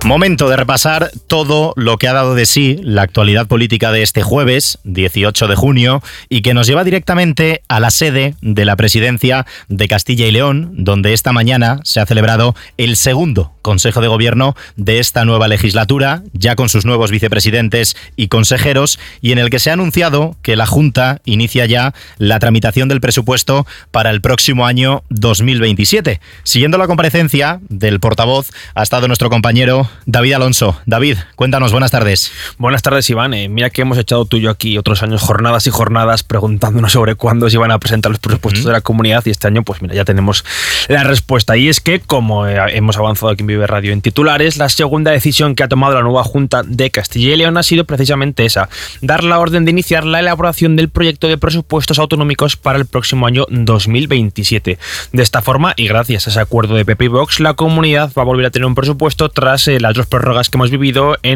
Momento de repasar todo lo que ha dado de sí la actualidad política de este jueves, 18 de junio, y que nos lleva directamente a la sede de la presidencia de Castilla y León, donde esta mañana se ha celebrado el segundo Consejo de Gobierno de esta nueva legislatura, ya con sus nuevos vicepresidentes y consejeros, y en el que se ha anunciado que la Junta inicia ya la tramitación del presupuesto para el próximo año 2027. Siguiendo la comparecencia del portavoz ha estado nuestro compañero David Alonso. David, cuéntanos, buenas tardes. Buenas tardes, Iván. Mira que hemos echado tú y yo aquí otros años jornadas y jornadas preguntándonos sobre cuándo se iban a presentar los presupuestos de la comunidad, y este año, pues mira, ya tenemos la respuesta. Y es que, como hemos avanzado aquí en Vive Radio en titulares, la segunda decisión que ha tomado la nueva Junta de Castilla y León ha sido precisamente esa: dar la orden de iniciar la elaboración del proyecto de presupuestos autonómicos para el próximo año 2027. De esta forma, y gracias a ese acuerdo de PP y Vox, la comunidad va a volver a tener un presupuesto tras las dos prórrogas que hemos vivido en